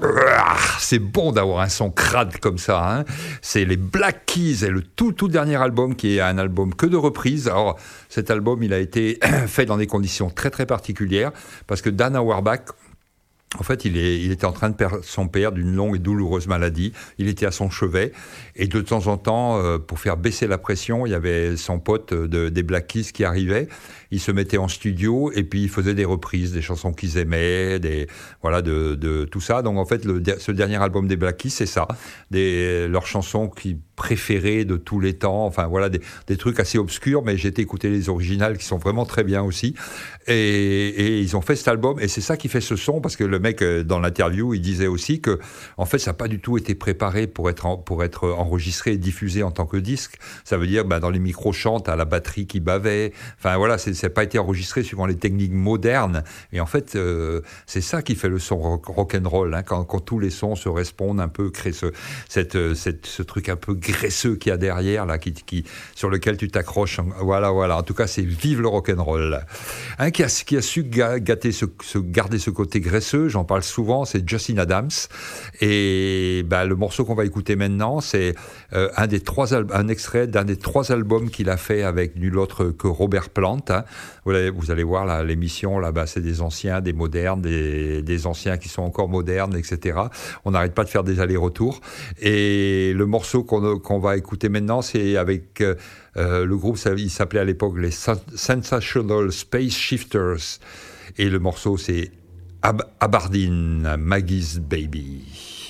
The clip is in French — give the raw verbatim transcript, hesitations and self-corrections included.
C'est bon d'avoir un son crade comme ça. Hein. C'est les Black Keys et le tout tout dernier album qui est un album que de reprises. Alors cet album, il a été fait dans des conditions très très particulières parce que Dan Auerbach, en fait, il, est, il était en train de perdre son père d'une longue et douloureuse maladie. Il était à son chevet. Et de temps en temps, euh, pour faire baisser la pression, il y avait son pote de, des Black Keys qui arrivait. Il se mettait en studio et puis il faisait des reprises, des chansons qu'ils aimaient, des, voilà, de, de tout ça. Donc en fait, le, ce dernier album des Black Keys, c'est ça. Des, leurs chansons qui préférées de tous les temps. Enfin voilà, des, des trucs assez obscurs, mais j'ai été écouter les originales qui sont vraiment très bien aussi. Et, et ils ont fait cet album et c'est ça qui fait ce son parce que le mec, dans l'interview, il disait aussi que, en fait, ça n'a pas du tout été préparé pour être, en, pour être enregistré et diffusé en tant que disque. Ça veut dire, ben, dans les micro-chants, t'as la batterie qui bavait. Enfin, voilà, c'est, ça n'a pas été enregistré suivant les techniques modernes. Et en fait, euh, c'est ça qui fait le son rock, rock'n'roll, hein, quand, quand tous les sons se répondent un peu, créent ce, cette, cette, ce truc un peu graisseux qu'il y a derrière, là, qui, qui, sur lequel tu t'accroches. Voilà, voilà. En tout cas, c'est vive le rock'n'roll. Un qui a, qui a su gâter ce, ce, garder ce côté graisseux, j'en parle souvent, c'est Justin Adams. Et bah, le morceau qu'on va écouter maintenant, c'est euh, un, des trois al- un extrait d'un des trois albums qu'il a fait avec nul autre que Robert Plant. Hein. Vous, allez, vous allez voir là, l'émission, là, bah, c'est des anciens, des modernes, des, des anciens qui sont encore modernes, et cetera. On n'arrête pas de faire des allers-retours. Et le morceau qu'on, qu'on va écouter maintenant, c'est avec... Euh, Euh, le groupe, ça, il s'appelait à l'époque les Sensational Space Shifters. Et le morceau, c'est Ab- Abardine, Maggie's Baby.